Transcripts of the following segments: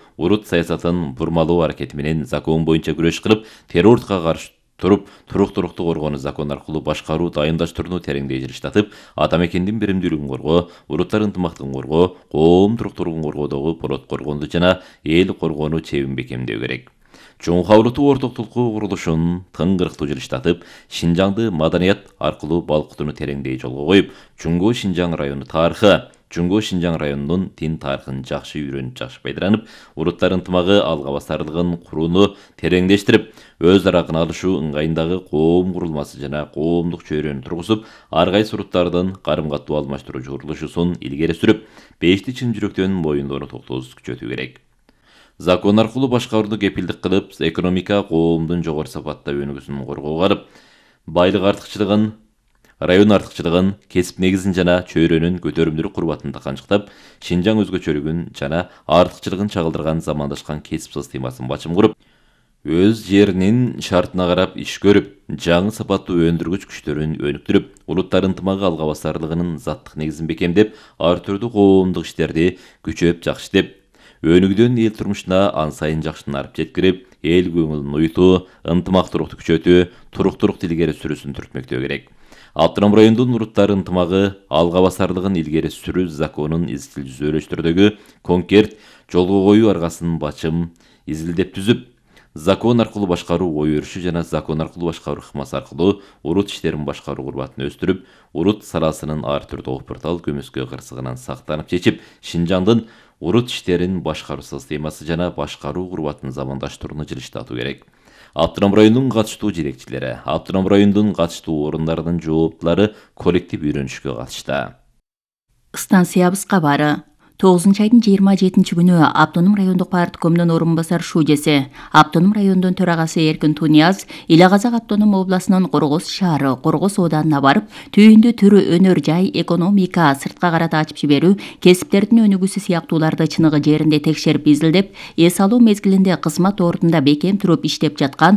урут саясатын бурмалоо аракети менен закон боюнча күрөш кылып, террордукка каршы туруп, туруктуулукту коргоону закон аркылуу башкаруу дайындаштырууну тереңдей жылыштатып, ата мекендин биримдүүлүгүн коргоо, уруттар ынтымактыгын коргоо, коом туруктуулугун коргоодогу порот коргоонду жана эл коргоону чебин бекемдөө керек. Чоңха уруту ортоктулуку курулушун тыңгырыктуу жылыштатып, Шинжаңды маданият аркылуу балкытууну тереңдей жолго коюп, Чуңгу Шинжаң району тарыхы, Чуңгу Шинжаң районунун тин тарыхын жакшы үйрөнүп, жакшы пайдаланып, уруттар ынтымагы алга басарлыгын курууну тереңдештирип, өз ара алышуу ыңгайындагы коом курулмасы жана коомдук чөйрөнү тургузуп, ар кайсы уруттардын карым-катуу алмаштыруу курулушун илгери сүрүп, бешти чын жүрөктөн моюндоону токтоосуз күчөтүү керек. Закон аркылуу башкарууну кепилдик кылып, экономика коомдун жогору сапатта өнүгүүсүн коргоого алып, байлык артыкчылыгын, район артыкчылыгын, кесип негизин жана чөйрөнүн көтөрүмдүүлүк курбатын канчыктап, Шинжаң өзгөчөлүгүн жана артыкчылыгын чагылдырган замандашкан кесип системасын бачым куруп, өз жеринин шартына карап иш көрүп, жаңы сапаттуу өндүргүч күчтөрүн өнүктүрүп, улуттар ынтымагы алга басарлыгынын заттык негизин бекемдеп, ар түрдүү коомдук иштерди күчөп жакшы деп, өнүгүүдөн эл турмушуна ан сайын жакшынарып жеткирип, эл көңүлүн уютуу, ынтымактуулукту күчөтүү, туруктуулукту илгери сүрүүсүн түртмөктөө керек. Автоном райондун уруттар ынтымагы алга басарлыгын илгери сүрүү законун изил түзөлүштөрдөгү конкерт жолго коюу аргасын бачым изилдеп түзүп, закон аркылуу башкаруу ой өрүшү жана закон аркылуу башкаруу ыкмасы аркылуу урут иштерин башкаруу курбатын өстүрүп, урут саласынын ар түрдүү опуртал көмөскө кырсыгынан сактанып чечип, Шинжаңдын урут иштерин башкаруу системасы жана башкаруу курбатын замандаштырууну жылыштатуу керек. Автоном райондун катыштуу жетекчилери, автоном райондун катыштуу орундарынын жооптулары коллектив үйрөнүшкө катышты. Станциябыз кабары 9-айдын 27 күнү Автоном райондук парткомдун орун басар шужеси, Автоном райондун төрагасы Эркин Тунияз Эле Казак автоном областынын Коргоз шаары, Коргоз ооданына барып, түйүндү түрү өнөр жай, экономика, сыртка карата ачып жиберүү, кесиптердин өнүгүүсү сыяктууларды чыныгы жеринде текшерип изилдеп, эс алуу мезгилинде кызмат ордунда бекем туруп иштеп жаткан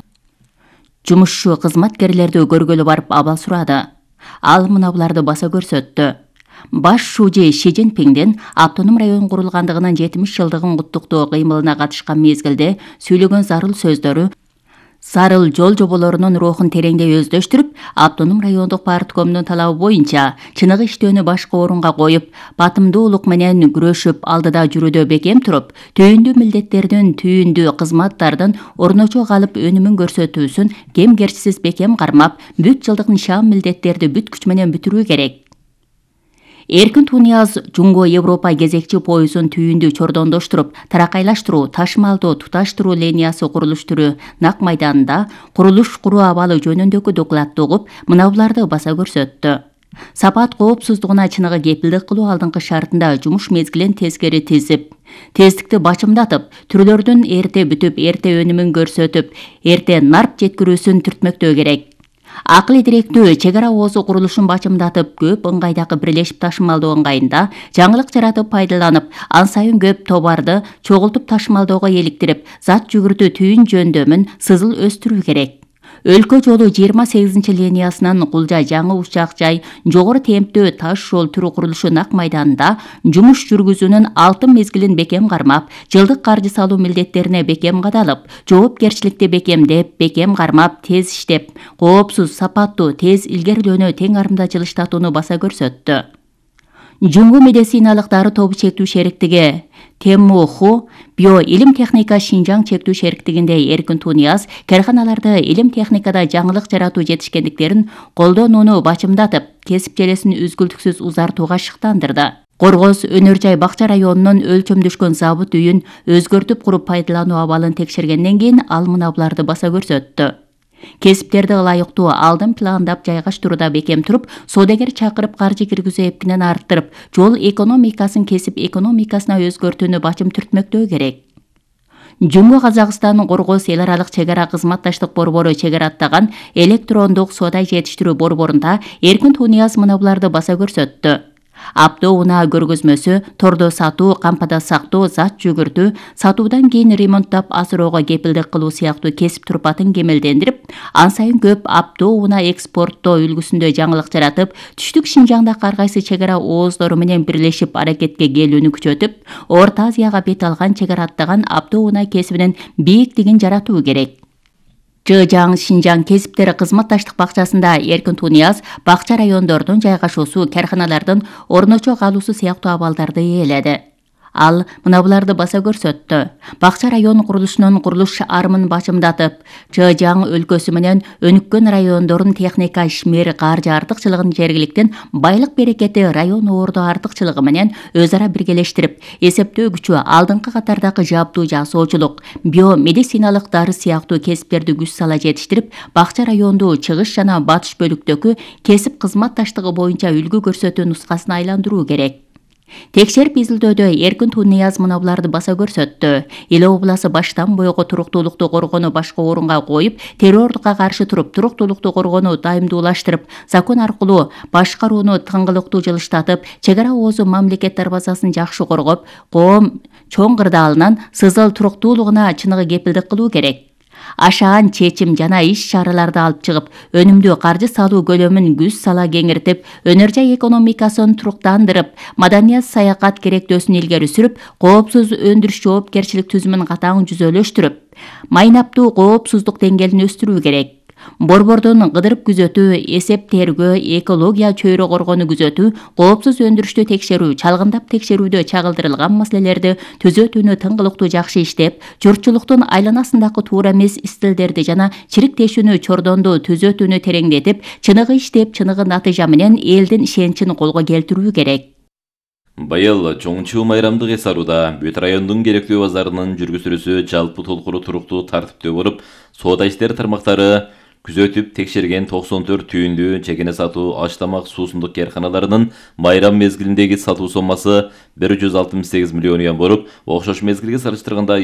жумушчу кызматкерлерди көргөлү барып абал сурады. Ал мына буларды баса көрсөттү. Баш шужи Ши Цзиньпиңдин автоном район курулгандыгынын 70 жылдыгын куттуктоо кыймылына катышкан мезгилде сүйлөгөн зарыл сөздөрү, зарыл жол жоболорунун рухун тереңдей өздөштүрүп, автоном райондук парткомдун талабы боюнча чыныгы иштөөнү башкы орунга коюп, батымдуулук менен күрөшүп алдыда жүрүүдө бекем туруп, түйүндүү милдеттердин, түйүндүү кызматтардын орночо калып өнүмүн көрсөтүүсүн кемгерчисиз бекем кармап, бүт жылдык нишан милдеттерди бүт күч менен бүтүрүү керек. Эркин Тунияз Жуңго Европа кезекчи поюзун түйүндү чордондоштуруп, таракайлаштыруу, ташмалдоо, туташтыруу линиясы курулуштуруу нак майданында курулуш куруу абалы жөнүндөгү докладты угуп, мына буларды баса көрсөттү. Сапат коопсуздугуна чыныгы кепилдик кылуу алдыңкы шартында жумуш мезгилин тескери тизип, тездикти бачымдатып, түрлөрдүн эрте бүтүп, эрте өнүмүн көрсөтүп, эрте нарп жеткирүүсүн түртмөктөө керек. Акыл директүү чек ара оозу курулушун бачымдатып, көп ыңгайдагы бирлешип ташымалдоо ыңгайында жаңылык жаратып пайдаланып, ан сайын көп товарды чогултуп ташымалdoого иликтирип, зат жүгүртүү түйүн жөндөмүн сызыл өстүрүү керек. Өлкө жолу 28 линиясынан Кулжа жаңы учак жай жогору темптүү таш жол түрү курулушу нак майданында жумуш жүргүзүүнүн алтын мезгилин бекем кармап, жылдык каржы салуу милдеттерине бекем кадалып, жоопкерчиликти бекемдеп, бекем кармап, тез иштеп, коопсуз, сапаттуу, тез илгерилөөнү тең арымда жылыштатууну баса көрсөттү. Жуңгу медициналык дары тобу чектүү шериктиги ТМХ Био илим техника Шинжаң чектүү шериктигинде Эркин Тунияз карханаларды илим техникада жаңылык жаратуу жетишкендиктерин колдонууну бачымдатып, кесип желесин үзгүлтүксүз узартууга шыктандырды. Коргоз өнөр жай бакча районунун өлчөмдөшкөн забыт үйүн өзгөртүп куруп пайдалануу абалын текшергенден кийин ал мына буларды баса көрсөттү. Кесиптерди ылайыктуу алдын пландап жайгаштырууда бекем туруп, соодагер чакырып каржы киргизүү эпкинен арттырып, жол экономикасын кесип экономикасына өзгөртүүнү бачым түртмөктөө керек. Жуңго Казакстан Коргоз эл аралык чек ара кызматташтык борбору чек ара аттаган электрондук соода жетиштирүү борборунда Эркин Тунияз мына буларды баса көрсөттү. Апто унаа көргөзмөсү тордо сатуу, кампада сактоо, зат жүгүртүү, сатуудан кийин ремонттап асыроого кепилдик кылуу сыяктуу кесип турпатын кемелдендирип, ан сайын көп апто унаа экспорттоо үлгүсүндө жаңылык жаратып, түштүк Шинжаңда ар кайсы чек ара ооздору менен бирлешип аракетке келүүнү күчөтүп, Орто Азияга бет алган чек ара аттаган апто унаа кесибинин бийиктигин жаратуу керек. Чжэжаң Шинжаң кесиптери кызматташтык бакчасында эркин Тунияз бакча райондордун жайгашуусу, карханалардын орночо калуусу сыяктуу абалдарды ээледи. Ал мына буларды баса көрсөттү. Бакча район курулушунун курулуш арымын бачымдатып, Чжэжаң өлкөсү менен өнүккөн райондордун техника ишмери каржы артыкчылыгын жергиликтин байлык берекети район ордо артыкчылыгы менен өз ара биргелештирип, эсептөө күчү, алдыңкы катардагы жабдуу жасоочулук, биомедициналык дары сыяктуу кесиптерди күч сала жетиштирип, бакча районду чыгыш жана батыш бөлүктөгү кесип кызматташтыгы боюнча үлгү көрсөтүү нускасына айландыруу керек. Текшерип изилдөөдө эркин Тунияз мына буларды баса көрсөттү. Эл обласы баштан бойго туруктуулукту коргоону башкы орунга коюп, террордукка каршы туруп, туруктуулукту коргоону дайымдуулаштырып, закон аркылуу башкарууну тыңгылыктуу жылыштатып, чек ара оозу мамлекет дарбазасын жакшы коргоп, коом чоң кырдаалынан сызыл туруктуулугуна чыныгы кепилдик кылуу керек. Ашаан чечим жана иш чараларды алып чыгып, өнүмдүү каржы салуу көлөмүн күч сала кеңиртип, өнөр жай экономикасын туруктандырып, маданият саякат керектөөсүн илгери сүрүп, коопсуз өндүрүш жоопкерчилик түзүмүн катаң жүзөлөштүрүп, майнаптуу коопсуздук деңгээлин өстүрүү керек. Борбордун кыдырып күзөтүү, эсеп тергөө, экология чөйрө коргоону күзөтүү, коопсуз өндүрүштү текшерүү, чалгындап текшерүүдө чагылдырылган маселелерди түзөтүүнү тыңгылыктуу жакшы иштеп, журтчулуктун айланасындагы туура эмес стилдерди жана чириктешүүнү чордонду түзөтүүнү тереңдетип, чыныгы иштеп, чыныгы натыйжа менен элдин ишеничин колго келтирүү керек. Быйыл Чоңчу майрамдык эс арууда бүт райондун керектүү базарынын жүргүзүлүүсү жалпы толкуру туруктуу тартиптүү болуп, соода иштери тармактары күзөтүп текшерген 94 түйүндүү чекене сатуу аш-тамак суусундук кээрканаларынын майрам мезгилиндеги сатуу соммасы 168 миллион юан болуп, окшош мезгилге салыштырганда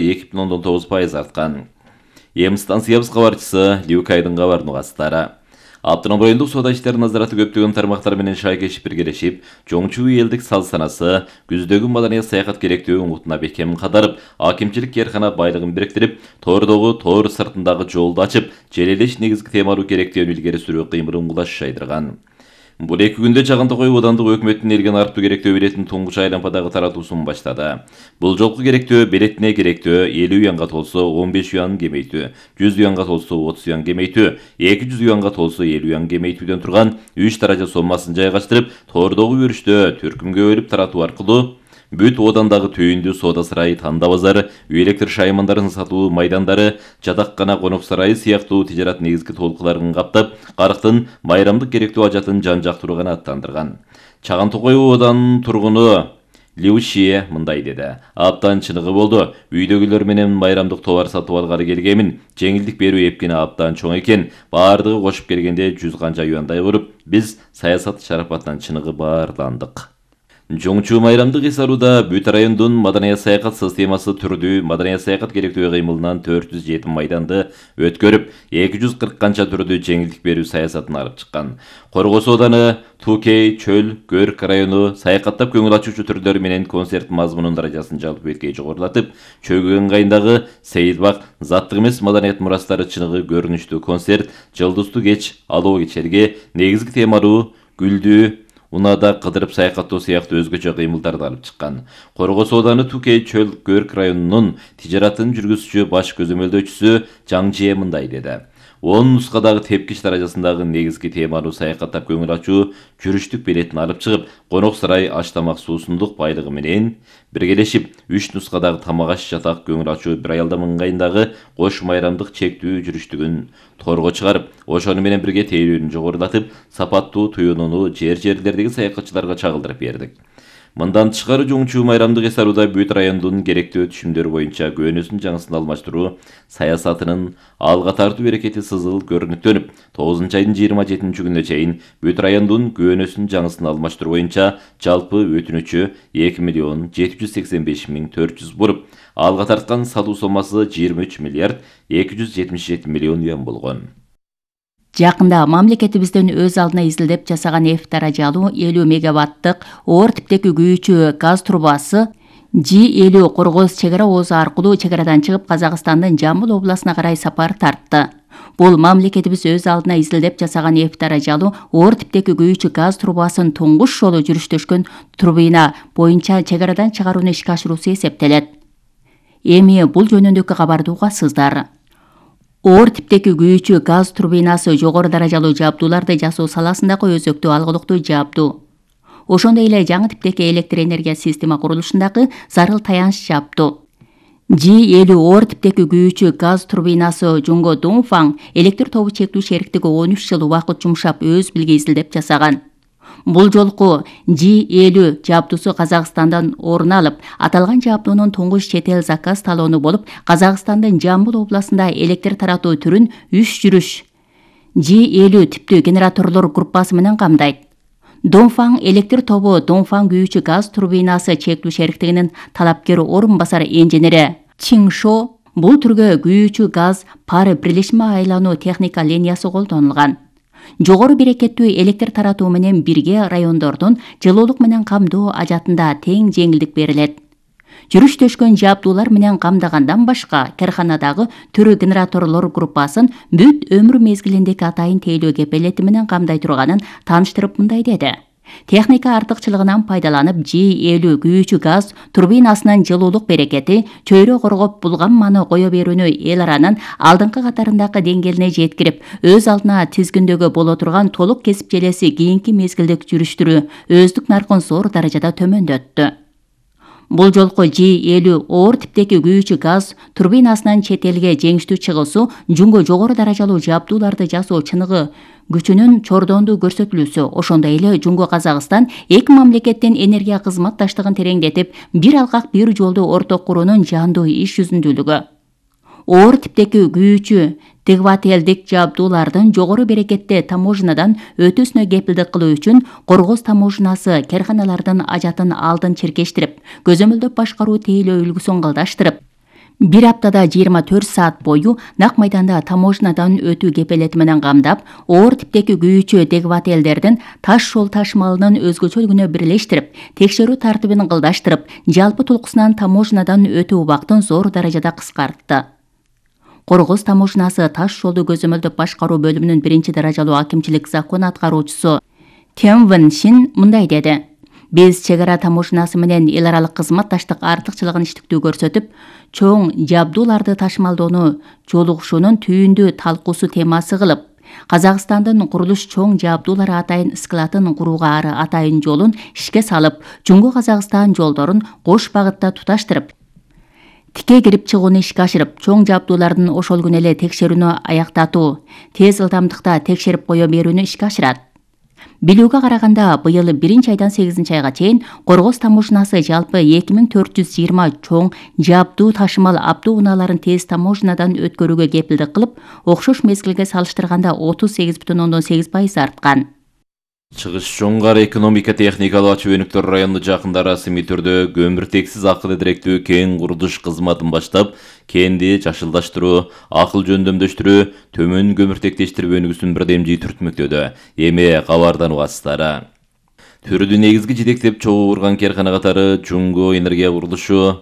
2,9% арткан. Эми станциябыз кабарчысы Люкайдын кабарын угасыздар. Автоном райондук соода иштери назараты көптөгөн тармактар менен шайкешип биргелешип, Чоңчу элдик сал санасы, күздөгү маданият саякат керектүү умутуна бекем кадарып, акимчилик кээркана байлыгын бириктирип, тоордогу тоор сыртындагы жолду ачып, желелеш негизги темалуу керектөөнү илгери сүрүү кыймылын кулаш жайдырган. Бул 2 күндө Чагантокой аудандык өкмөттүн элген арттуу керектөө билетин туңгуч айлампадагы таратуусун баштады. Бул жолку керектөө билетине керектөө 50 юанга толсо 15 юан кемейтүү, 100 юанга толсо 30 юан кемейтүү, 200 юанга толсо 50 юан кемейтүүдөн турган 3 даража соммасын жайгаштырып, тоордогу өрүштө төркүмгө бөлүп таратуу аркылуу бүт оодандагы түйүндүү соода сарайы, танда базары, үй электр шаймандарын сатуу майдандары, жатаккана, конок сарайы сыяктуу тижарат негизги толкуларын каптап, карыктын майрамдык керектүү ажатын жан-жактуу канааттандырган. Чагантокой ооданынын тургуну Лю Шие мындай деди: "Аптан чыныгы болду. Үйдөгүлөр менен майрамдык товар сатып алгары келгемин. Жеңилдик берүү эпкени аптан чоң экен. Баардыгы кошуп келгенде 100 канча юандай болуп, биз саясат шарапатынан чыныгы баарландык." Чоңчу майрамдык эс арууда бүт райондун маданият саякат системасы түрдүү маданият саякат керектүү кыймылынан 407 майданды өткөрүп, 240 канча түрдүү жеңилдик берүү саясатын алып чыккан. Коргоос ооданы, Тукей, Чөл, Көрк району саякаттап көңүл ачуучу түрлөр менен концерт мазмунун даражасын жалпы беткей жогорулатып, Чөгөн кайындагы Сейитбак заттык эмес маданият мурастары чыныгы көрүнүштүү концерт, жылдыздуу кеч, алоо кечерге негизги темалуу гүлдүү унада кыдырып саякаттоо сыяктуу өзгөчө кыймылдарды алып чыккан. Коргоос ооданы Тукей, Чөл, Көрк районунун тижаратын жүргүзүүчү баш көзөмөлдөөчүсү Жаң Жие мындай деди: 10 нускадагы тепкич даражасындагы негизги темалуу саякаттап көңүл ачуу жүрүштүк билетин алып чыгып, конок сарай, аш-тамак суусундук байлыгы менен биргелешип, 3 нускадагы тамак аш жатак көңүл ачуу бир аялдам ыңгайындагы кош майрамдык чектүү жүрүштүгүн торго чыгарып, ошону менен бирге тейлөөнү жогорулатып, сапаттуу туюнууну жерлердеги саякатчыларга чагылдырып бердик. Мындан тышкары Чоңчу майрамдык эс арууда бүт райондун керектүү түшүмдөрү боюнча көөнөсүн жаңысын алмаштыруу саясатынын алга тартуу аракети сызыл көрүнүктөнүп, 9 айдын 27 күнүнө чейин бүт райондун көөнөсүн жаңысын алмаштыруу боюнча жалпы өтүнүчү 2,785,400 болуп, алга тарткан сатуу соммасы 23,277 миллион юан болгон. Жакында мамлекетибиздин өз алдына изилдеп жасаган F даражалуу 50 мегаваттык оор типтеги күйүүчү газ трубасы G50 Коргоз чегара оозу аркылуу чегарадан чыгып Казакстандын Жамбыл областына карай сапар тартты. Бул мамлекетибиз өз алдына изилдеп жасаган F даражалуу оор типтеги күйүүчү газ трубасын туңгуш жолу жүрүштөшкөн турбина боюнча чегарадан чыгарууну ишке ашыруусу эсептелет. Эми бул жөнүндөгү кабарды угасыздар. Оор типтеги күйүүчү газ турбинасы жогору даражалуу жабдууларды жасоо саласындагы өзөктүү алгылыктуу жабдуу. Ошондой эле жаңы типтеги электр энергия система курулушундагы зарыл таяныч жабдуу. G50 оор типтеги күйүүчү газ турбинасы Жунго Дунфан электр тобу чектүү шериктиги 13 жыл убакыт жумшап өз билги изилдеп жасаган. Бул жолку G50 жабдуусу Казакстандан орун алып, аталган жабдуунун туңгуш чет эл заказ талоону болуп, Казакстандын Жамбыл областында электр таратуу түрүн 3 жүрүш G50 типтүү генераторлор группасы менен камдайт. Донфан электр тобу Донфан күйүүчү газ турбинасы чектүү шериктигинин талапкер орун басар инженери Чиншо бул түргө күйүүчү газ пар бирлешме айлануу техника линиясы колдонулган. Жогору берекеттүү электр таратуу менен бирге райондордун жылуулук менен камдоо ажатында тең жеңилдик берилет. Жүрүштөшкөн жабдуулар менен камдагандан башка карханадагы түрү генераторлор группасын бүт өмүр мезгилиндеги атайын тейлөө кепелети менен камдай турганын тааныштырып мындай деди. Техника артыкчылыгынан пайдаланып G50 күйүүчү газ турбинасынын жылуулук берекети чөйрө коргоп булган маны кое берүүнү эл аранын алдыңкы катарындагы деңгээлине жеткирип, өз алдына тизгиндөгү боло турган толук кесип желеси кийинки мезгилдик жүрүштүрүү өздүк наркын зор даражада төмөндөттү. Бул жолку G50 оор типтеги күйүүчү газ турбинасынын чет элге жеңиштүү чыгуусу Жунго жогору даражалуу жабдууларды жасоо чыныгы күчүнүн чордондуу көрсөтүлүүсү, ошондой эле Жунго Казакстан эки мамлекеттин энергия кызматташтыгын тереңдетип, бир алкак бир жолду орток куруунун жандуу иш жүзүндүүлүгү. Оор типтеги күйүүчү двигателдик жабдуулардын жогору берекетте таможнядан өтүүсүнө кепилдик кылуу үчүн Коргоз таможнасы карханалардын ажатын алдын чиркештирип, көзөмөлдөп башкаруу тейлөө үлгүсүн кылдаштырып, бир аптада 24 саат бою нак майданда таможнядан өтүү кепелети менен камдап, оор типтеги күйүүчү двигателдердин таш жол ташмалынын өзгөчөлүгүнө бирлештирип, текшерүү тартибин кылдаштырып, жалпы тулкусунан таможнядан өтүү убактын зор даражада кыскартты. Коргоз таможнасы таш жолду көзөмөлдөп башкаруу бөлүмүнүн 1-даражалуу акимчилик закон аткаруучусу Тенвин Шин мындай деди. Биз чегара таможнасы менен эл аралык кызматташтык артыкчылыгын иштиктүү көрсөтүп, чоң жабдууларды ташмалдоону жолугушуунун түйүндүү талкуусу темасы кылып, Казакстандын курулуш чоң жабдуулары атайын складын курууга ары атайын жолун ишке салып, Жунго Казакстан жолдорун кош багытта туташтырып, тике кирип чыгууну ишке ашырып, чоң жабдуулардын ошол күнү эле текшерүүнү аяктатуу, тез ылдамдыкта текшерип кое берүүнү ишке ашырат. Билүүгө караганда, быйыл 1-айдан 8-айга чейин Коргоз таможнасы жалпы 2420 чоң жабдуу ташымал автоунааларын тез таможнядан өткөрүүгө кепилдик кылып, окшош мезгилге салыштырганда 38,8% арткан. Чыгыш Жоңгар экономика техникалуу ачуу өнүктөр району жакында расмий түрдө көмүртексиз акыл директүү кен курулуш кызматын баштап, кенди жашылдаштыруу, акыл жөндөмдөштүрүү, төмөн көмүртектештирүү өнүгүүсүн бирдемжий түртмөктөдө. Эми кабардан угасыздар. Түрдү негизги жетектеп чогуу урган кархана катары Жунго энергия курулушу,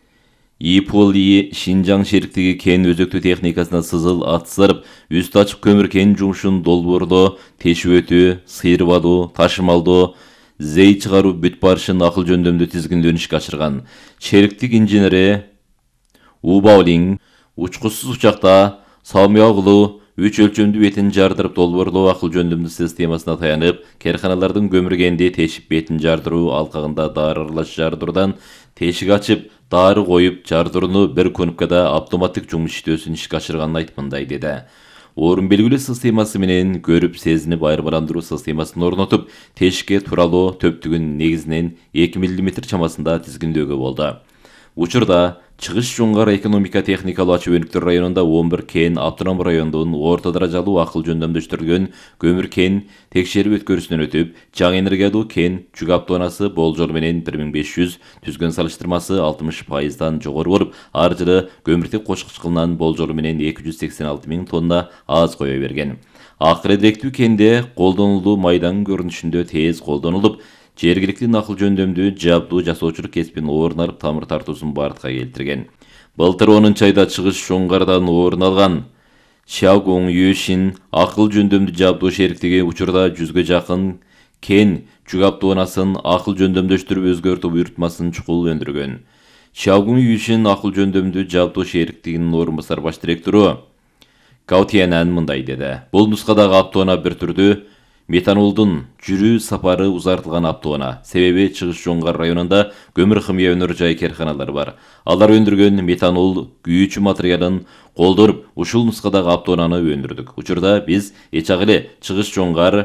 ИПОЛИ Шинжаң шериктиги кен өзөктүү техникасына сызыл атсырып, үстү ачык көмүр кен жумушун долбоорлоо, тешип өтүү, сыйрбадуу, ташымалдоо, зей чыгаруу бүт барышын акыл жөндөмдүү тизгиндөөүн ишке ашырган. Шериктик инженери Убаулин учкучсуз учакта Самыягулу 3 өлчөмдүү бетин жардырып долбоорлоо акыл жөндөмдүү системасына таянып, карханалардын көмүр кенди тешип бетин жардыруу алкагында дары аралаш жардыруудан тешик ачып, дары коюп, жардырууну бир кнопкада автоматтык жумуш иштөөсүн ишке ашырганын айтып мындай деди. Орун белгилөө системасы менен көрүп сезинип айырмаландыруу системасын орнотуп, тешикке туралоо төптүгүн негизинен 2 мм чамасында тизгиндөөгө болду. Учурда Чыгыш Жоңгар экономика техникалуу ачуу өнүктөр районунда 11 кен автоном райондун орто даражалуу акыл жөндөмдөштүрүлгөн көмүр кен текшерип өткөрүүсүнөн өтүп, жаңы энергиялуу кен жүк автоунасы болжол менен 1500, түзгөн салыштырмасы 60%дан жогору болуп, ар жылы көмүртек кошкуч кылынан болжол менен 286 000 тонна аз кое берген. акыреттүү кенде колдонулуу майдангын көрүнүшүндө тез колдонулуп, жергиликтүү накыл жөндөмдүү жабдуу жасоочулук кесибин орун алып тамыр тартуусун бардыкка келтирген. Былтыр 10 айда Чыгыш Жоңгардан орун алган Xiaogong Yuxin акыл жөндөмдүү жабдуу шериктиги учурда 100ге жакын кен жүк автоунасын акыл жөндөмдөштүрүп өзгөртүү буйрутмасын чукул өндүргөн. Xiaogong Yuxin акыл жөндөмдүү жабдуу шериктигинин орун басар баш директору Gao Tianan мындай деди. Бул нускадагы автоуна бир түрдүү метанолдун жүрүү сапары узартылган автоуна. Себеби Чыгыш Жоңгар районунда көмүр химия өнөр жай карханалары бар. Алар өндүргөн метанол күйүүчү материалын колдонуп, ушул нускадагы автоунаны өндүрдүк. Учурда биз эчак эле Чыгыш Жоңгар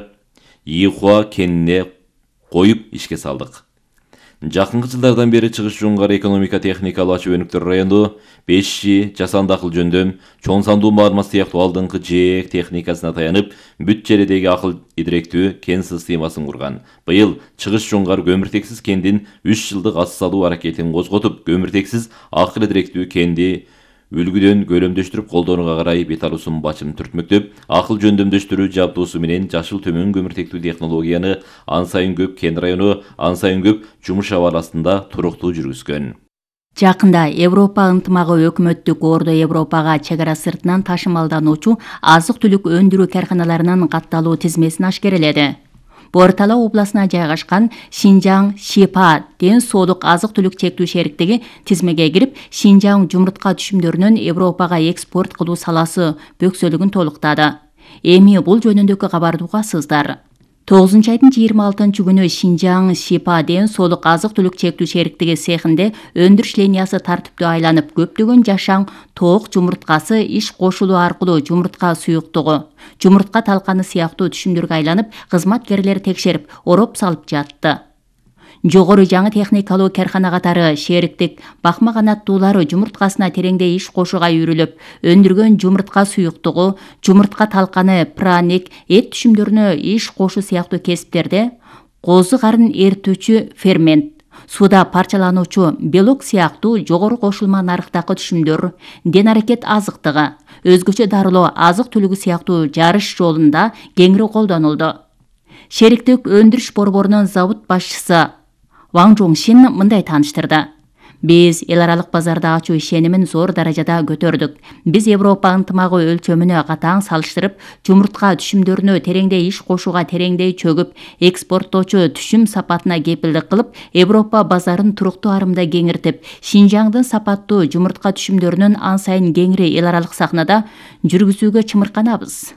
Йихуа кенине коюп ишке салдык. Жакынкы жылдардан бери Чыгыш Жоңгар экономика техникалык ачуу өнүктөр району 5G, жасанды акыл жөндөм, чоң сандуу маалымат сыяктуу алдыңкы жээк техникасына таянып, бүт жередеги акыл идиректүү кен системасын курган. Быйыл Чыгыш Жоңгар көмүртексиз кендин 3 жылдык ас салуу аракетин козготуп, көмүртексиз акыл идиректүү кенди үлгүдөн көлөмдөштүрүп колдонууга карай бет алуусун бачым түртмөктөп, акыл жөндөмдөштүрүү жабдуусу менен жашыл төмөн көмүртектүү технологияны ан сайын көп кен району, ан сайын көп жумуш абаласында туруктуу жүргүзгөн. Жакында Европа ынтымагы өкмөттүк Ордо Европага чек ара сыртынан ташымалдануучу азык-түлүк өндүрүү карханаларынын катталуу тизмесин ашкереледи. Бортала областына жайгашкан Шинжаң Шипа ден соолук азык-түлүк чектүү шериктиги тизмеге кирип, Шинжаң жумуртка түшүмдөрүнүн Европага экспорт кылуу саласы бөксөлүгүн толуктады. Эми бул жөнүндөгү кабарды угасыздар. 9 айдын 26 күнү Шинжаң Шипа ден соолук азык-түлүк чектүү шериктиги цехинде өндүрүш линиясы тартиптүү айланып, көптөгөн жашаң тоок жумурткасы иш кошулуу аркылуу жумуртка суюктугу, жумуртка талканы сыяктуу түшүмдөргө айланып, кызматкерлер текшерип, ороп салып жатты. Жогору жаңы техникалуу кархана катары шериктик бакма канаттуулары жумурткасына тереңдей иш кошууга үйрүлүп, өндүргөн жумуртка суюктугу, жумуртка талканы, праник, эт түшүмдөрүнө иш кошуу сыяктуу кесиптерде козу карын эритүүчү фермент, суда парчалануучу белок сыяктуу жогору кошулма нарыктагы түшүмдөр, ден аракет азыктыгы, өзгөчө дарылоо азык-түлүгү сыяктуу жарыш жолунда кеңири колдонулду. Шериктик өндүрүш борборунун завод башчысы Ваң Жоңшин мындай тааныштырды. Биз эл аралык базарда ачуу ишенимин зор даражада көтөрдүк. Биз Европа ынтымагы өлчөмүнө катаң салыштырып, жумуртка түшүмдөрүнө тереңдей иш кошууга тереңдей чөгүп, экспорттоочу түшүм сапатына кепилдик кылып, Европа базарын туруктуу арымда кеңиртип, Шинжаңдын сапаттуу жумуртка түшүмдөрүнүн ан сайын кеңири эл аралык сахнада жүргүзүүгө чымырканабыз.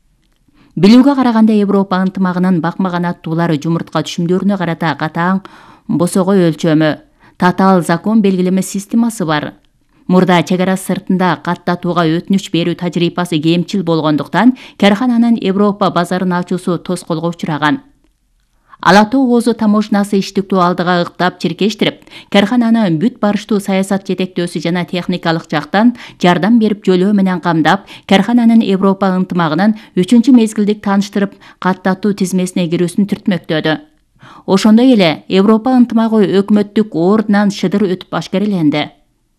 Билүүгө караганда Европа ынтымагынын бакма канаттуулары жумуртка түшүмдөрүнө карата катаң босогой өлчөмү, татаал закон белгилеме системасы бар. Мурда чек ара сыртында каттатууга өтүнүч берүү тажрыйбасы кемчил болгондуктан, кархананын Европа базарын ачуусу тоскоолго учураган. Ала Тоо Оозу таможнасы иштиктүү алдыга ыктап чиркештирип, кархананы бүт барыштуу саясат жетектөөсү жана техникалык жактан жардам берип жөлөө менен камдап, кархананын Европа ынтымагынын 3 мезгилдик тааныштырып, каттатуу тизмесине кирүүсүн түртмөктөдү. Ошондой эле Европа ынтымагы өкмөттүк ордунан шыдыр өтүп ашкереленди.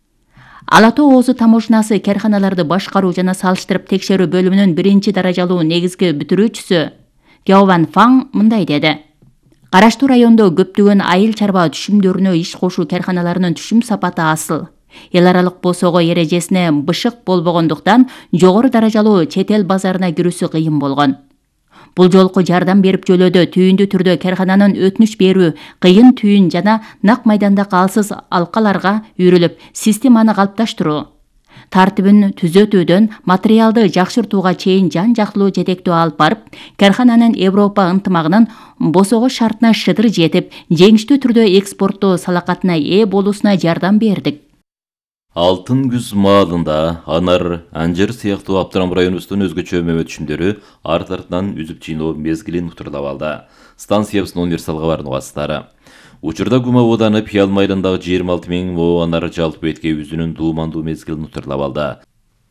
Ала Тоо Оозу таможнасы карханаларды башкаруу жана салыштырып текшерүү бөлүмүнүн 1-даражалуу негизги бүтүрүүчүсү Гяован Фаң мындай деди. Караштуу райондо көптөгөн айыл чарба түшүмдөрүнө иш кошуу карханаларынын түшүм сапаты асыл. Эл аралык босого эрежесине бышык болбогондуктан, жогору даражалуу чет эл базарына кирүүсү кыйын болгон. Бул жолку жардам берип жөлөөдө түйүндүү түрдө кархананын өтүнүч берүү, кыйын түйүн жана нак майданда калсыз алкаларга үйрүлүп, системаны калыпташтыруу, тартибин түзөтүүдөн материалды жакшыртууга чейин жан-жактылуу жетектөө алып барып, кархананын Европа ынтымагынын босого шартына шыдыр жетип, жеңиштүү түрдө экспорттоо салакатына ээ болуусуна жардам бердик. Алтын күз маалында анар, анжыр сыяктуу Абдырам районубуздун өзгөчө мөмө түшүмдөрү арт-артынан үзүп жыйноо мезгилин утурлап алды. Станциябыздын универсал кабарын угасыздары. Учурда Гума ооданы Пиял майылындагы 26 000 мо анар жалпы бетке үзүнүн дуумандуу мезгилин утурлап алды.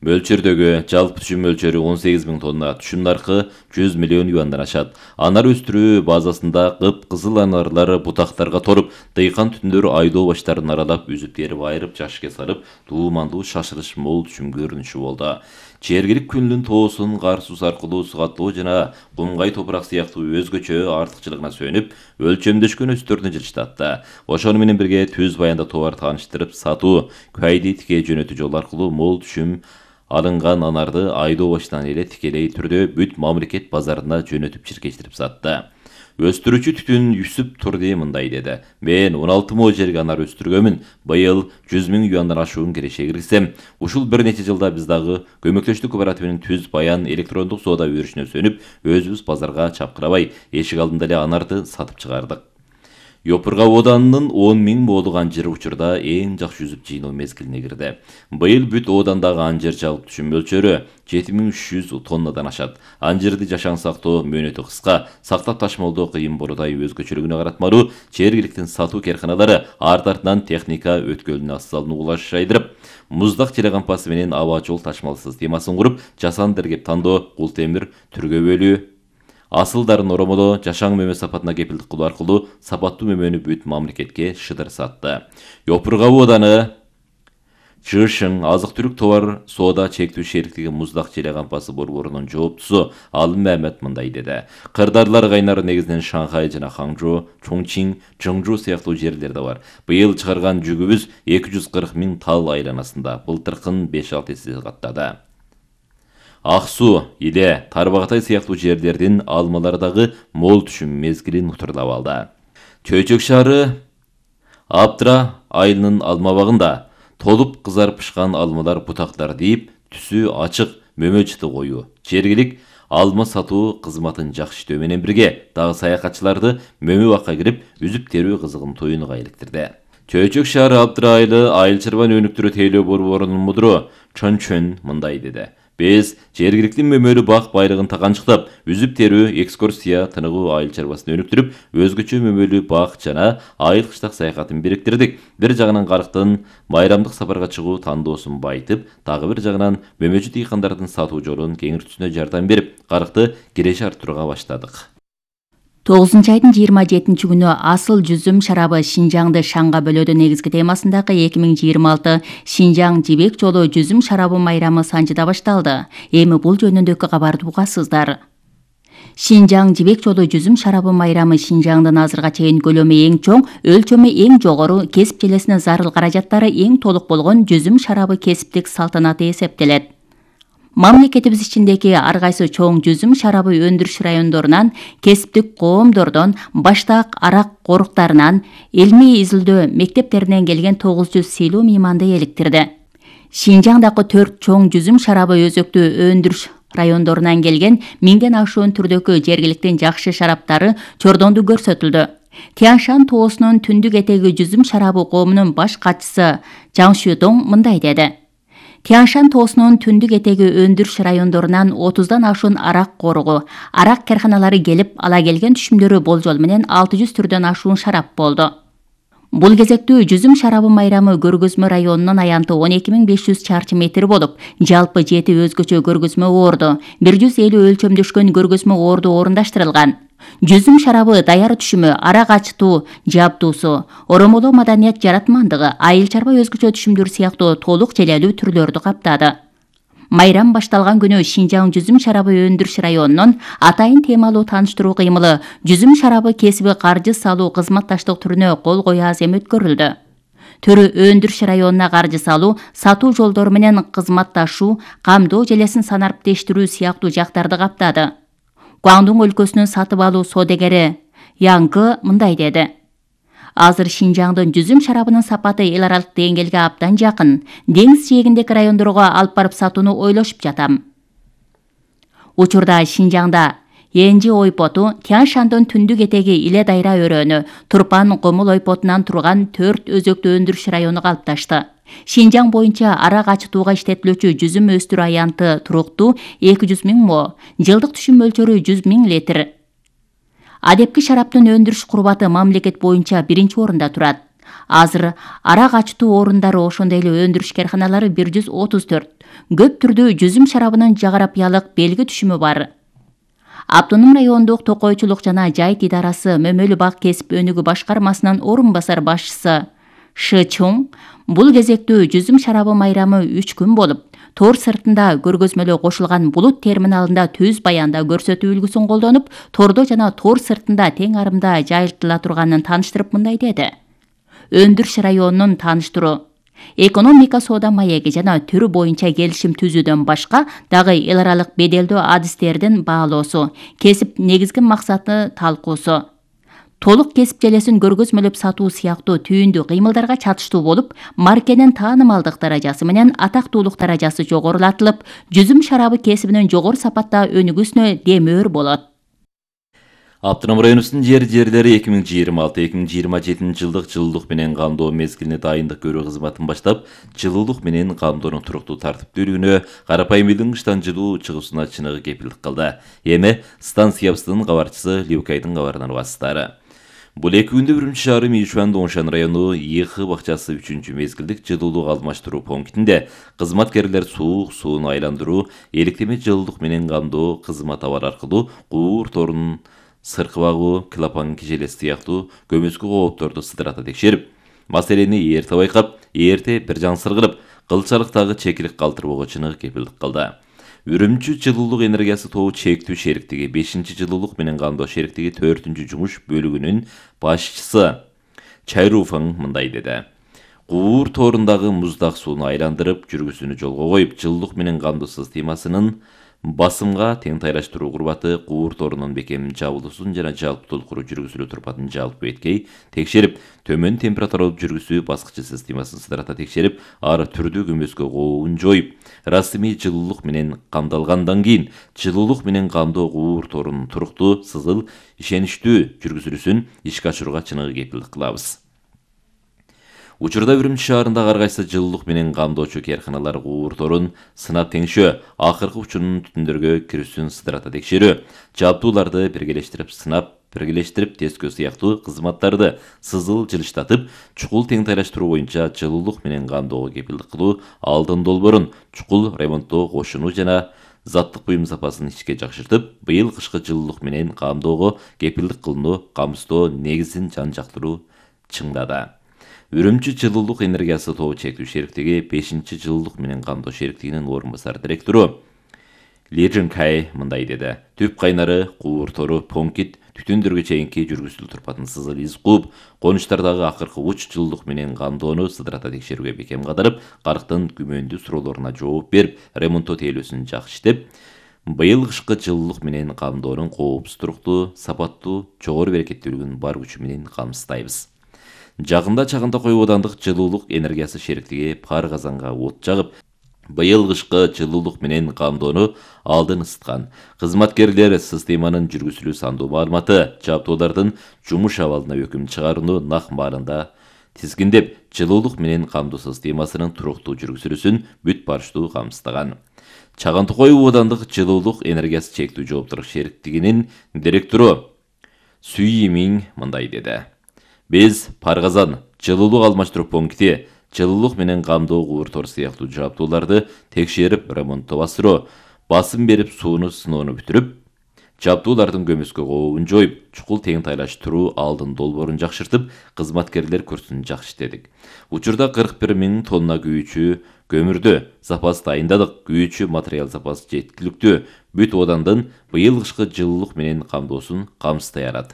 Мөлчөрдөгү жалпы түшүм мөлчөрү 18 000 тонна, түшүм наркы 100 миллион юандан ашат. Анар өстүрүү базасында кып-кызыл анарлары бутактарга торуп, дыйкан түндөрү айдоо баштарын аралап, үзүп терип айырып жашыкка салып, туумандуу шашырыш мол түшүм көрүнүшү болду. Жергилик күндүн тоосун кар сус аркылуу сугаттоо жана кумгай топурак сыяктуу өзгөчө артыкчылыгына сүйөнүп, өлчөмдөшкөн өстөрүнө жылыштатты. Ошону менен бирге түз баянда товар тааныштырып сатуу, кайди тике жөнөтүү жол аркылуу мол түшүм алынган анарды айдоо башынан эле тикелей түрдө бүт мамлекет базарына жөнөтүп чиркештирип сатты. Өстүрүүчү Түтүн Юсуп Турди мындай деди: "Мен 16 мо жерге анар өстүргөмүн. Быйыл 100 000 юандан ашуун киреше киргизсем, ушул бир нече жылда биз дагы көмөктөштүк кооперативинин түз баян электрондук соода өрүшүнө сөнүп, өзүбүз базарга чапкырабай, эшик алдында эле анарды сатып чыгардык." Йопурга ооданынын 10 000 молук анжыры учурда эң жакшы жүзүп жыйноо мезгилине кирди. Быйыл бүт оодандагы анжыр жалпы түшүм мөлчөрү 7300 тоннадан ашат. Анжырды жашаң сактоо мөөнөтү кыска, сактап ташымалдоо кыйын болудай өзгөчөлүгүнө каратмалуу, жергиликтин сатуу керканалары артынан техника өткөлүнө асалынуу кулаш жайдырып, муздак телекомпасы менен аба жол ташымал системасын куруп, жасанды дергеп тандоо, кул темир, түргө бөлүү, асылдарын оромолоо, жашаң мөмө сапатына кепилдик кылуу аркылуу сапаттуу мөмөнү бүт мамлекетке шыдыр сатты. Йопурга ооданы Чышың азык-түлүк товар соода чектүү шериктиги муздак телекомпасы борборунун жооптусу Алым Мамед мындай деди: "Кырдаарлар кайнары негизинен Шанхай жана Ханчжоу, Чоңчин, Чыңжу сыяктуу жерлерде бар. Быйыл чыгарган жүгүбүз 240 000 тал айланасында, былтыркын 5-6 эсе каттады." Аксу, Иле, Тарбағатай сыяктуу жерлердин алмалары дагы мол түшүм мезгилин утурлап алды. Чөйчөк шаары Аптра айылынын алмабагында толуп кызарып пышкан алмалар бутактар дейип, түсү ачык мөмө жыты коюу. Жергилик алма сатуу кызматын жакшы иштөө менен бирге дагы саякатчыларды мөмө бакка кирип, үзүп терүү кызыгын тоюнуга иликтирди. Чөйчөк шаары Аптра айылы айыл чарбан өнүктүрүү тейлөө борборунун мудуру Чончөн мындай деди: "Биз жергиликтин мөмөлүү бак байлыгын таканчыктап, үзүп терүү, экскурсия, тыныгуу айыл чарбасын өнүктүрүп, өзгөчө мөмөлүү бак жана айыл кыштак саякатын бириктирдик. Бир жагынан карыктын майрамдык сапарга чыгуу тандоосун байытып, дагы бир жагынан мөмөчү дыйкандардын сатуу жолун кеңиртүүсүнө жардам берип, карыкты киреше арттырууга баштадык." 9 айдын 27 күнү асыл жүзүм шарабы Шинжаңды шаңга бөлөдү негизги темасындагы 2026 Шинжаң жибек жолу жүзүм шарабы майрамы Санжыда башталды. Эми бул жөнүндөгү кабарды угасыздар. Шинжаң жибек жолу жүзүм шарабы майрамы Шинжаңдын азырга чейин көлөмү эң чоң, өлчөмү эң жогору, кесип желесине зарыл каражаттары эң толук болгон жүзүм шарабы кесиптик салтанаты эсептелет. Мамлекетибиз ичиндеги ар кайсы чоң жүзүм шарабы өндүрүш райондорунан, кесиптик коомдордон, баштаак арак коруктарынан, илмий изилдөө мектептеринен келген 900 сыйлуу мейманды эликтирди. Шинжаңдагы 4 чоң жүзүм шарабы өзөктүү өндүрүш райондорунан келген 1000ден ашуун түрдөгү жергиликтин жакшы шараптары чордонду көрсөтүлдү. Тяншан тоосунун түндүк этеги жүзүм шарабы коомунун баш катчысы Жаң Шүдоң мындай деди: "Тяншан тоосунун түндүк этеги өндүрүш райондорунан 30дан ашуун арак коругу, арак керканалары келип, ала келген түшүмдөрү болжол менен 600 түрдөн ашуун шарап болду. Бул кезектүү жүзүм шарабы майрамы көргөзмө районунун аянты 12500 чарчы метр болуп, жалпы 7 өзгөчө көргөзмө орду, 150 өлчөмдөшкөн көргөзмө орду орундаштырылган. Жүзүм шарабы даяр түшүмү, арак ачтуу жабдуусу, оромолоо маданият жаратмандыгы, айыл чарба өзгөчө түшүмдөр сыяктуу толук желелүү түрлөрдү каптады. Майрам башталган күнү Шинжаң жүзүм шарабы өндүрүш районунун атайын темалуу тааныштыруу кыймылы жүзүм шарабы кесиби каржы салуу кызматташтык түрүнө кол кое азем өткөрүлдү. Төрү өндүрүш районуна каржы салуу, сатуу жолдору менен кызматташуу, камдоо желесин санариптештирүү сыяктуу жактарды каптады. Гуандун өлкөсүнүн сатып алуу соодагери Яңгы мындай деди: "Азыр Шинжаңдын жүзүм шарабынын сапаты эл аралык деңгээлге абдан жакын. Деңиз жээгиндеги райондорго алып барып сатууну ойлошуп жатам." Учурда Шинжаңда Энжи ойпоту, Тяншандын түндүк этеги Иле дайра өрөөнү, Турпан Комул ойпотунан турган 4 өзөктүү өндүрүш району калыпташты. Шинжаң боюнча арак ачытууга иштетилүүчү жүзүм өстүрүү аянты туруктуу 200 000 мо, жылдык түшүм мөлчөрү 100 000 литр. Адепки шараптын өндүрүш курбаты мамлекет боюнча 1-орунда турат. Азыр арак ачтуу орундары ошондой эле өндүрүш карканалары 134, көп түрдүү жүзүм шарабынын жогорапиялык белги түшүмү бар. Автоном райондук токойчулук жана жайыт идарасы Мөмөлү бак кесип өнүгүү башкармасынын орун басар башчысы Шы Чоң бул кезектүү жүзүм шарабы майрамы 3 күн болуп, тор сыртында көргөзмөлө кошулган булут терминалында түз баянда көрсөтүү үлгүсүн колдонуп, тордо жана тор сыртында тең арымда жайылтыла турганын тааныштырып мындай деди. Өндүрүш районунун тааныштыруу, экономика соода маеги жана түрү боюнча келишим түзүүдөн башка дагы эл аралык беделдүү адистердин баалоосу, кесип негизги максаты талкуусу. Толук кесип желесин көргөзмөлөп сатуу сыяктуу түйүндүү кыймылдарга чатыштуу болуп, маркенин таанымалдык даражасы менен атактуулук даражасы жогорулатылып, жүзүм шарабы кесибинин жогору сапатта өнүгүүсүнө демөөр болот. Автоном районубуздун жерлери 2026-2027 жылдык жылуулук менен камдоо мезгилине дайындык көрүү кызматын баштап, жылуулук менен камдоонун туруктуу тартиптүүлүгүнө, карапайым элдин кыштан жылуу чыгуусуна чыныгы кепилдик кылды. Эми станциябыздын кабарчысы Любкайдын кабарынан угасыздар. Бул 2 күндө Үрүмчү шаары Мишуан Доңшан району ИХ бакчасы 3-чү мезгилдик жылуулук алмаштыруу пунктинде кызматкерлер суук сууну айландыруу, электеме жылуулук менен камдоо кызмат абар аркылуу куур торунун сыркы багуу, клапан кижелеси сыяктуу көмөскө коопторду сыдырата текшерип, маселени эрте байкап, эрте бир жан сыргырып, кылчалыктагы чекилик калтырбоого чыныгы кепилдик кылды. Үрүмчү жылуулук энергиясы тобу чектүү шериктиги 5-чи жылуулук менен камдоо шериктиги 4-чү жумуш бөлүгүнүн башчысы Чайруфаң мындай деди. Куур торундагы муздак сууну айландырып, жүргүсүнү жолго коюп, жылуулук менен камдоо системасынын басымга тең тайлаштыруу курбаты куур торунун бекем жабылуусун жана жалпы толкуруу жүргүзүлө турпатын жалпы эткей текшерип, төмөн температуралуу жүргүзүү баскычы системасын сыдырата текшерип, ар түрдүү көмөскө кообун жоюп, расмий жылуулук менен камдалгандан кийин жылуулук менен камдоо куур торунун туруктуу, сызыл, ишеничтүү жүргүзүлүүсүн ишке ашырууга чыныгы кепилдик кылабыз. Учурда Үрүмчү шаарындагы ар кайсы жылуулук менен камдоочу карканалар куур торун сынап теңшөө, акыркы учунун түтүндөргө кирүүсүн сыдырата текшерүү, жабдууларды биргелештирип сынап, биргелештирип тескөө сыяктуу кызматтарды сызыл жылыштатып, чукул тең тайлаштыруу боюнча жылуулук менен камдоого кепилдик кылуу, алдын долбоорун чукул ремонттоо кошунуу жана заттык буюм сапасын ишке жакшыртып, быйыл кышкы жылуулук менен камдоого кепилдик кылууну камсыздоо негизин жан жактыруу чыңдады. Үрүмчү жылуулук энергиясы тобу чектүү шериктиги 5-чи жылуулук менен камдоо шериктигинин орун басар директору Ли Жинкай мындай деди. Түп кайнары, куур тору, понкит, түтүндөргө чейинки жүргүзүлүп турпатын сызыл из кууп, конуштардагы акыркы уч жылуулук менен камдоону сыдырата текшерүүгө бекем кадырып, карктын күмөндүү суроолоруна жооп берип, ремонттоо тейлөөсүн жакшы иштеп, быйыл кышкы жылуулук менен камдоонун коопсуз туруктуу, сапаттуу, жогору берекеттүүлүгүн бар күчү менен камсыздайбыз. Жагында чагында коюп одандык жылуулук энергиясы шериктиги пар казанга от жагып, быйыл кышкы жылуулук менен камдоону алдын ысыткан. Кызматкерлер системанын жүргүзүлүү сандуу маалыматы, жабдуулардын жумуш абалына өкүм чыгарууну нак маалында тизгиндеп, жылуулук менен камдоо системасынын туруктуу жүргүзүлүүсүн бүт барыштуу камсыздаган. Чагынты коюп одандык жылуулук энергиясы чектүү жооптуулук шериктигинин директору Сүй Миң мындай деди. Биз Паргазан жылуулук алмаштыруу пункти жылуулук менен камдоо куур тор сыяктуу жабдууларды текшерип, ремонттоо басыруу, басым берип сууну сыноону бүтүрүп, жабдуулардын көмөскө кообун жоюп, чукул тең тайлаштыруу алдын долбоорун жакшыртып, кызматкерлер курсун жакшы иштедик. Учурда 41 000 тонна күйүүчү көмүрдү запас дайындадык. Күйүүчү материал запасы жеткиликтүү. Бүт одандын быйыл кышкы жылуулук менен камдоосун камсыздай алат.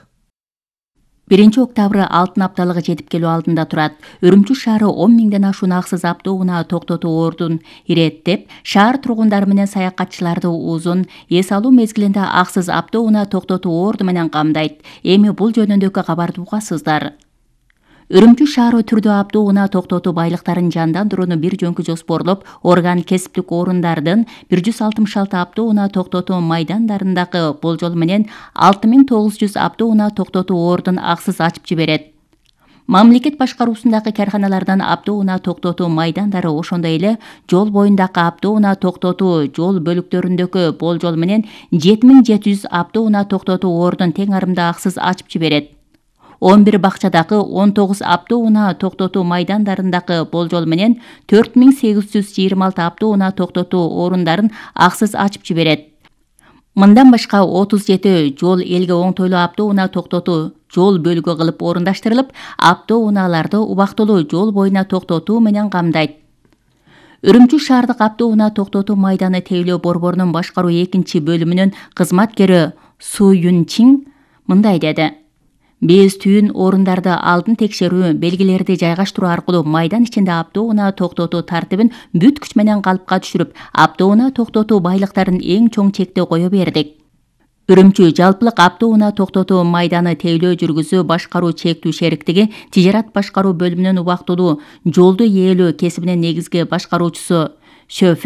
1-октябрь алтын апталыгы жетип келүү алдында турат. Үрүмчү шаары 10 000ден ашуун аксыз автоунаа токтотуу ордун иреттеп, шаар тургундары менен саякатчыларды узун эс алуу мезгилинде аксыз автоунаа токтотуу орду менен камдайт. Эми бул жөнүндөгү кабарды угасыздар. Үрүмчү шаары түрдүү автоунаа токтотуу байлыктарын жандандырууну бир жөнкү жоспорлоп, орган кесиптик орундардын 166 автоунаа токтотуу майдандарындагы болжол менен 6900 автоунаа токтотуу ордун аксыз ачып жиберет. Мамлекет башкаруусундагы карканалардан автоунаа токтотуу майдандары ошондой эле жол боюндагы автоунаа токтотуу жол бөлүктөрүндөгү болжол менен 7700 автоунаа токтотуу ордун тең арымда аксыз ачып жиберет. 11 бакчадагы 19 автоунаа токтотуу майдандарындагы болжол менен 4826 автоунаа токтотуу орундарын аксыз ачып жиберет. Мындан башка 37 жол элге оңтойлуу автоунаа токтотуу жол бөлүгү кылып орундаштырылып, автоунааларды убактылуу жол боюна токтотуу менен камдайт. Үрүмчү шаардык автоунаа токтотуу майданы тейлөө борборунун башкаруу 2-бөлүмүнүн кызматкери Су Юн Чин мындай деди: Биз түйүн орундарды алдын текшерүү, белгилерди жайгаштыруу аркылуу майдан ичинде автоунаа токтотуу тартибин бүт күч менен калыпка түшүрүп, автоунаа токтотуу байлыктарын эң чоң чекте кое бердик. Үрүмчү жалпылык автоунаа токтотуу майданы тейлөө жүргүзүү башкаруу чектүү шериктиги тижарат башкаруу бөлүмүнүн убактылуу жолду ээлөө кесибинин негизги башкаруучусу Шө